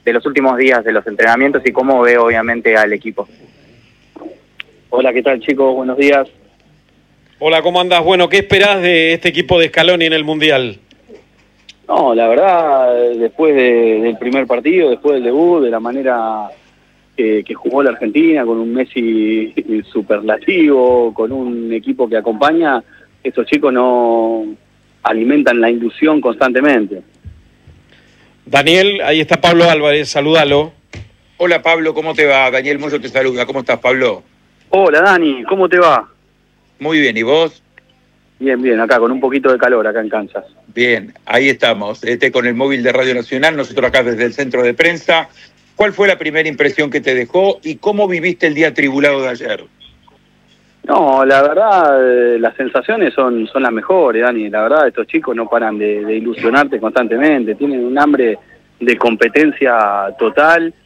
los últimos días de los entrenamientos y cómo ve obviamente al equipo. Hola, ¿qué tal, chicos? Buenos días. Hola, ¿cómo andás? Bueno, ¿qué esperás de este equipo de Scaloni en el Mundial? No, la verdad, después del primer partido, después del debut, de la manera que jugó la Argentina, con un Messi superlativo, con un equipo que acompaña, estos chicos no alimentan la ilusión constantemente. Daniel, ahí está Pablo Álvarez, salúdalo. Hola Pablo, ¿cómo te va? Daniel Moyo te saluda, ¿cómo estás, Pablo? Hola, Dani, ¿cómo te va? Muy bien, ¿y vos? Bien, bien, acá con un poquito de calor, acá en Kansas. Bien, ahí estamos, con el móvil de Radio Nacional, nosotros acá desde el centro de prensa. ¿Cuál fue la primera impresión que te dejó y cómo viviste el día atribulado de ayer? No, la verdad, las sensaciones son las mejores, Dani. La verdad, estos chicos no paran de ilusionarte constantemente, tienen un hambre de competencia total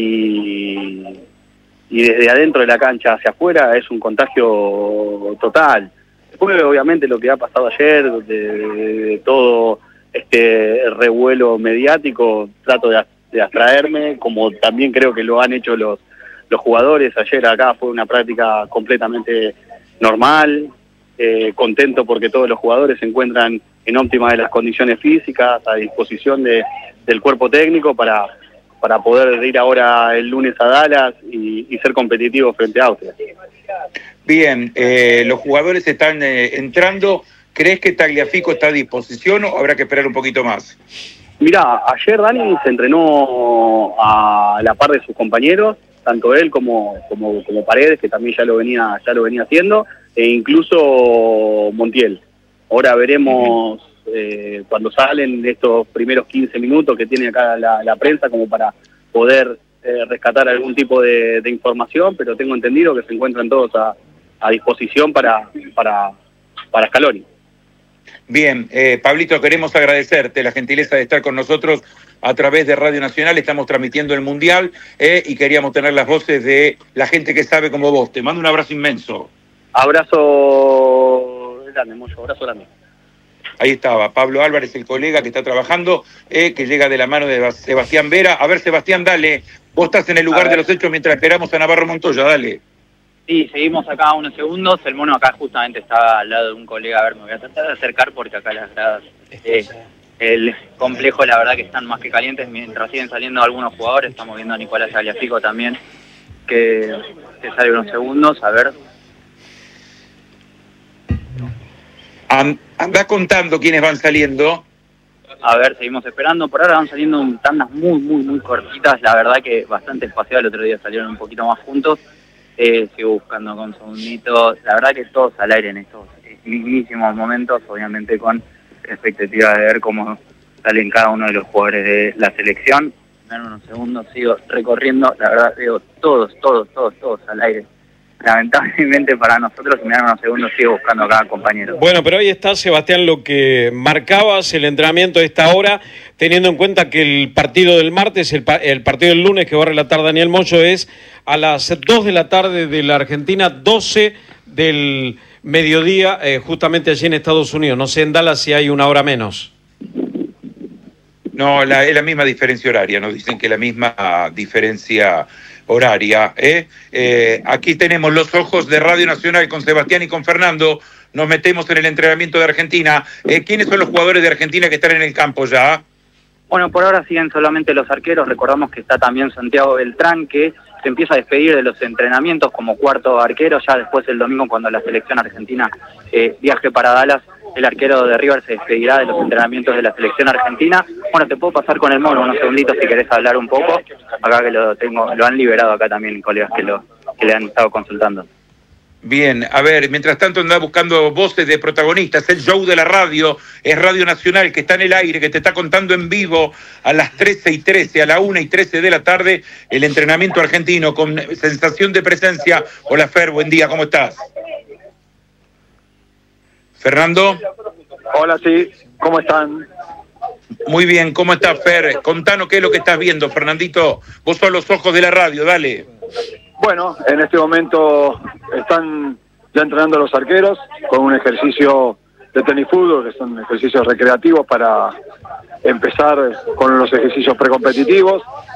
y desde adentro de la cancha hacia afuera es un contagio total. Después, obviamente, lo que ha pasado ayer, de todo este revuelo mediático, trato de abstraerme, como también creo que lo han hecho los jugadores. Ayer acá fue una práctica completamente normal, contento porque todos los jugadores se encuentran en óptima de las condiciones físicas, a disposición del cuerpo técnico para poder ir ahora el lunes a Dallas y ser competitivos frente a Austria. Bien, los jugadores están entrando. ¿Crees que Tagliafico está a disposición o habrá que esperar un poquito más? Mirá, ayer Dani se entrenó a la par de sus compañeros, tanto él como Paredes, que también ya lo venía haciendo, e incluso Montiel. Ahora veremos cuando salen estos primeros 15 minutos que tiene acá la prensa como para poder rescatar algún tipo de información, pero tengo entendido que se encuentran todos a disposición para Scaloni. Bien, Pablito, queremos agradecerte la gentileza de estar con nosotros a través de Radio Nacional. Estamos transmitiendo el Mundial y queríamos tener las voces de la gente que sabe como vos. Te mando un abrazo inmenso. Abrazo grande, Moyo, abrazo grande. Ahí estaba Pablo Álvarez, el colega que está trabajando, que llega de la mano de Sebastián Vera. A ver, Sebastián, dale. Vos estás en el lugar de los hechos mientras esperamos a Navarro Montoya, dale. Sí, seguimos acá unos segundos. El mono acá justamente estaba al lado de un colega. A ver, me voy a tratar de acercar porque acá las gradas, el complejo, la verdad que están más que calientes mientras siguen saliendo algunos jugadores. Estamos viendo a Nicolás Tagliafico también, que sale unos segundos. A ver. Andá contando quiénes van saliendo. A ver, seguimos esperando. Por ahora van saliendo tandas muy cortitas. La verdad que bastante espaciadas. El otro día salieron un poquito más juntos. Sigo buscando con segunditos. La verdad que todos al aire en estos mismísimos momentos, obviamente con expectativa de ver cómo salen cada uno de los jugadores de la selección. Me dan unos segundos, sigo recorriendo. La verdad veo todos al aire. Lamentablemente para nosotros, me dan unos segundos, sigo buscando a cada compañero. Bueno, pero ahí está, Sebastián, lo que marcabas, el entrenamiento de esta hora, teniendo en cuenta que el partido del martes, el partido del lunes que va a relatar Daniel Moyo es a las 2 de la tarde de la Argentina, 12 del mediodía, justamente allí en Estados Unidos. No sé en Dallas si hay una hora menos. No, es la misma diferencia horaria, nos dicen que la misma diferencia horaria. Aquí tenemos los ojos de Radio Nacional con Sebastián y con Fernando. Nos metemos en el entrenamiento de Argentina. ¿Quiénes son los jugadores de Argentina que están en el campo ya? Bueno, por ahora siguen solamente los arqueros. Recordamos que está también Santiago Beltrán, que se empieza a despedir de los entrenamientos como cuarto arquero. Ya después el domingo, cuando la selección argentina viaje para Dallas, el arquero de River se despedirá de los entrenamientos de la selección argentina. Bueno, te puedo pasar con el mono unos segunditos si querés hablar un poco. Acá que lo han liberado acá también colegas que le han estado consultando. Bien, a ver, mientras tanto andá buscando voces de protagonistas, el show de la radio, es Radio Nacional que está en el aire, que te está contando en vivo a las 13:13, a la 1:13 de la tarde, el entrenamiento argentino con sensación de presencia. Hola Fer, buen día, ¿cómo estás? Fernando. Hola, sí, ¿cómo están? Muy bien, ¿cómo estás Fer? Contanos qué es lo que estás viendo, Fernandito, vos sos los ojos de la radio, dale. Bueno, en este momento están ya entrenando los arqueros con un ejercicio de tenis fútbol, que son ejercicios recreativos para empezar con los ejercicios precompetitivos.